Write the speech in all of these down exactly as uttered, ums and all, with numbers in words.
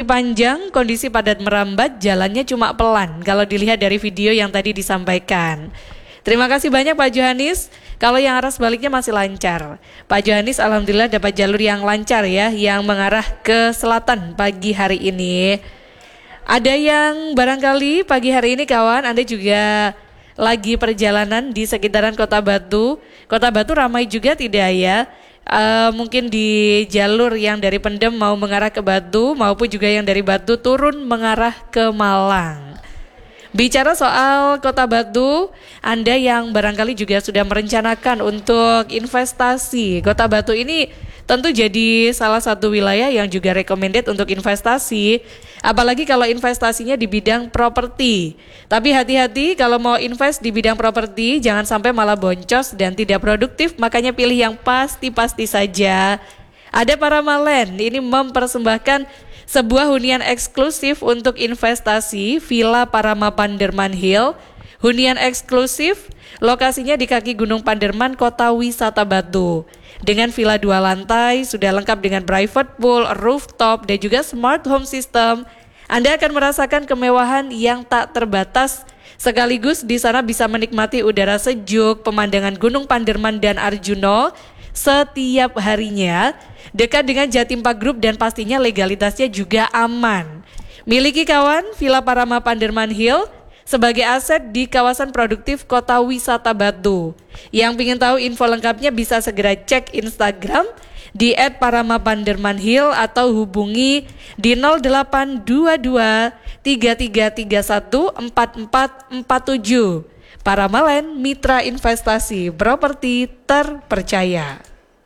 panjang, kondisi padat merambat, jalannya cuma pelan kalau dilihat dari video yang tadi disampaikan. Terima kasih banyak Pak Johanis. Kalau yang arah sebaliknya masih lancar. Pak Johanis alhamdulillah dapat jalur yang lancar ya, yang mengarah ke selatan pagi hari ini. Ada yang barangkali pagi hari ini kawan, Anda juga lagi perjalanan di sekitaran Kota Batu. Kota Batu ramai juga tidak ya? Uh, mungkin di jalur yang dari Pendem mau mengarah ke Batu maupun juga yang dari Batu turun mengarah ke Malang. Bicara soal Kota Batu, Anda yang barangkali juga sudah merencanakan untuk investasi, Kota Batu ini tentu jadi salah satu wilayah yang juga recommended untuk investasi, apalagi kalau investasinya di bidang properti. Tapi hati-hati kalau mau invest di bidang properti, jangan sampai malah boncos dan tidak produktif, makanya pilih yang pasti-pasti saja. Ada Paramaland, ini mempersembahkan sebuah hunian eksklusif untuk investasi, Villa Parama Panderman Hill. Hunian eksklusif, lokasinya di kaki Gunung Panderman, Kota Wisata Batu. Dengan villa dua lantai, sudah lengkap dengan private pool, rooftop, dan juga smart home system. Anda akan merasakan kemewahan yang tak terbatas. Sekaligus di sana bisa menikmati udara sejuk, pemandangan Gunung Panderman dan Arjuno setiap harinya. Dekat dengan Jatim Park Group dan pastinya legalitasnya juga aman. Miliki kawan Villa Parama Panderman Hill sebagai aset di kawasan produktif Kota Wisata Batu. Yang ingin tahu info lengkapnya bisa segera cek Instagram di et parama panderman hill atau hubungi di nol delapan dua dua tiga tiga tiga satu empat empat empat tujuh. Paramaland, mitra investasi properti terpercaya.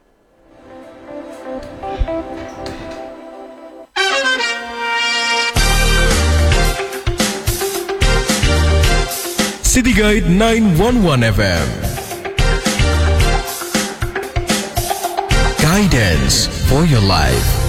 City Guide nine one one F M. Guidance for your life.